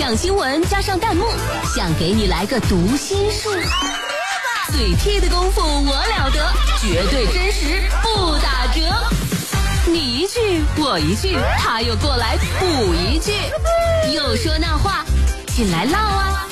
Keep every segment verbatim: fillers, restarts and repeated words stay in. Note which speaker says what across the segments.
Speaker 1: 想新闻加上弹幕，想给你来个读心术。嘴替的功夫我了得，绝对真实不打折。你一句我一句，他又过来补一句，又说那话，进来唠啊。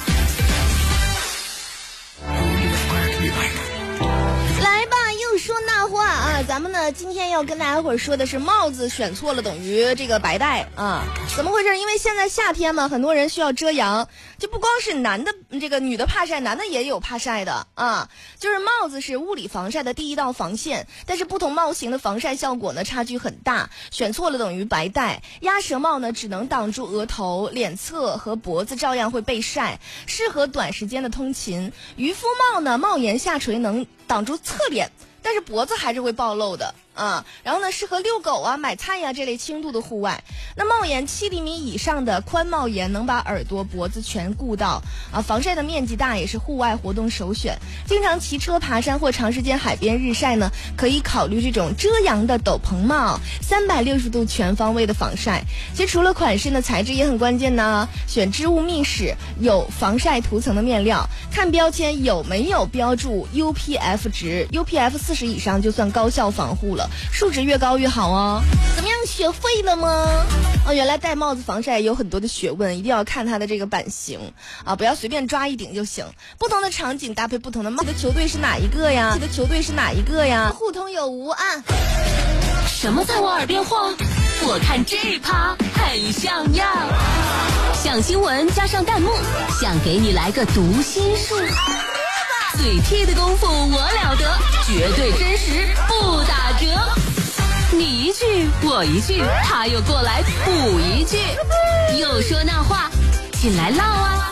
Speaker 2: 来吧，又说那话啊！咱们呢今天要跟大家伙儿说的是帽子选错了等于这个白戴啊。怎么回事？因为现在夏天嘛，很多人需要遮阳，就不光是男的这个女的怕晒，男的也有怕晒的啊。就是帽子是物理防晒的第一道防线，但是不同帽型的防晒效果呢差距很大，选错了等于白戴。鸭舌帽呢只能挡住额头、脸侧和脖子，照样会被晒，适合短时间的通勤。渔夫帽呢帽檐下垂，能挡住侧脸，但是脖子还是会暴露的啊。然后呢，适合遛狗啊、买菜呀、啊、这类轻度的户外。那帽檐七厘米以上的宽帽檐能把耳朵、脖子全顾到啊，防晒的面积大，也是户外活动首选。经常骑车、爬山或长时间海边日晒呢，可以考虑这种遮阳的斗篷帽，三百六十度全方位的防晒。其实除了款式呢，材质也很关键呢。选织物密实、有防晒涂层的面料，看标签有没有标注 U P F 值 ，U P F 四十以上就算高效防护了。数值越高越好哦。怎么样，学会了吗？哦，原来戴帽子防晒有很多的学问，一定要看它的这个版型啊，不要随便抓一顶就行。不同的场景搭配不同的帽。你的球队是哪一个呀？你的球队是哪一个呀？互通有无啊！
Speaker 1: 什么在我耳边晃？我看这趴很像样。想新闻加上弹幕，想给你来个读心术。嘴替的功夫我了得，绝对真实不打折。你一句我一句，他又过来补一句，又说那话，进来唠啊。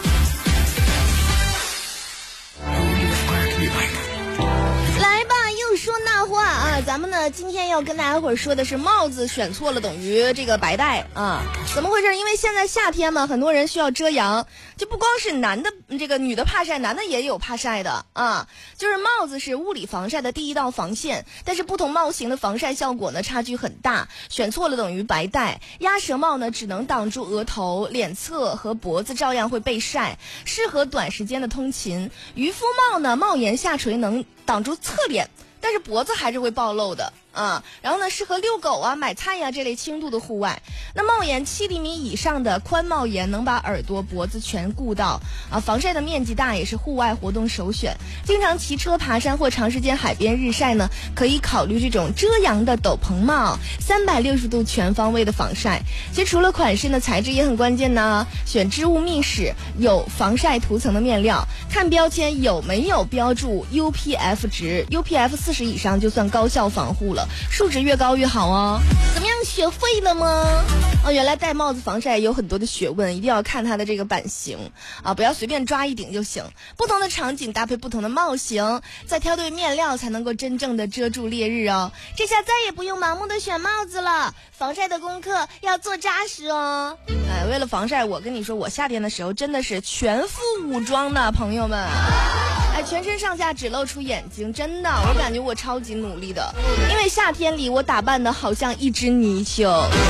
Speaker 2: 来吧，又说那话啊！咱们呢今天要跟大家伙儿说的是帽子选错了等于这个白戴啊。怎么回事？因为现在夏天嘛，很多人需要遮阳，就不光是男的这个女的怕晒，男的也有怕晒的啊。就是帽子是物理防晒的第一道防线，但是不同帽型的防晒效果呢差距很大，选错了等于白戴。鸭舌帽呢只能挡住额头、脸侧和脖子，照样会被晒，适合短时间的通勤。渔夫帽呢帽檐下垂，能挡住侧脸，但是脖子还是会暴露的啊。然后呢，适合遛狗啊、买菜呀、啊、这类轻度的户外。那帽檐七厘米以上的宽帽檐能把耳朵、脖子全顾到啊，防晒的面积大，也是户外活动首选。经常骑车、爬山或长时间海边日晒呢，可以考虑这种遮阳的斗篷帽，三百六十度全方位的防晒。其实除了款式呢，材质也很关键呢。选织物密实、有防晒涂层的面料，看标签有没有标注 U P F 值 ，U P F 四十以上就算高效防护了。数值越高越好哦。怎么样，学会了吗？哦，原来戴帽子防晒有很多的学问，一定要看它的这个版型啊，不要随便抓一顶就行。不同的场景搭配不同的帽型，再挑对面料才能够真正的遮住烈日哦。这下再也不用盲目的选帽子了，防晒的功课要做扎实哦。哎，为了防晒，我跟你说，我夏天的时候真的是全副武装的，朋友们。哎，全身上下只露出眼睛，真的，我感觉我超级努力的，因为夏天里我打扮的好像一只泥鳅。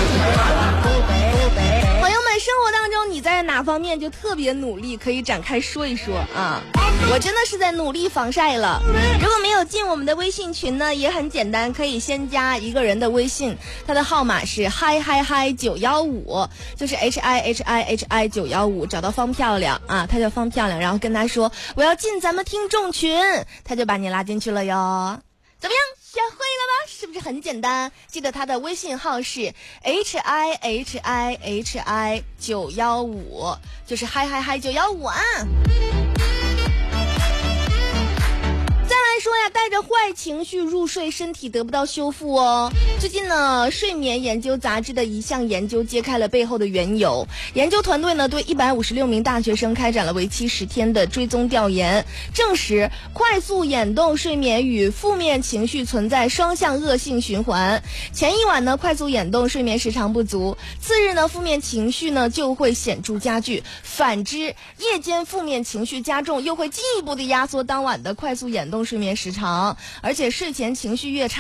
Speaker 2: 朋友们，生活当中你在哪方面就特别努力，可以展开说一说啊？我真的是在努力防晒了。如果没有进我们的微信群呢，也很简单，可以先加一个人的微信，他的号码是嗨嗨嗨九幺五，就是 H I H I H I 九幺五，找到方漂亮啊，他叫方漂亮，然后跟他说我要进咱们听众群，他就把你拉进去了哟。怎么样，学会了吗？是不是很简单？记得他的微信号是 H I H I H I 九幺五，就是嗨嗨嗨九幺五啊。再来说呀，带着坏情绪入睡，身体得不到修复哦。最近呢，睡眠研究杂志的一项研究揭开了背后的缘由。研究团队呢，对一百五十六名大学生开展了为期十天的追踪调研，证实快速眼动睡眠与负面情绪存在双向恶性循环。前一晚呢，快速眼动睡眠时长不足，次日呢，负面情绪呢就会显著加剧。反之，夜间负面情绪加重，又会进一步的压缩当晚的快速眼动睡眠时长，而且睡前情绪越差，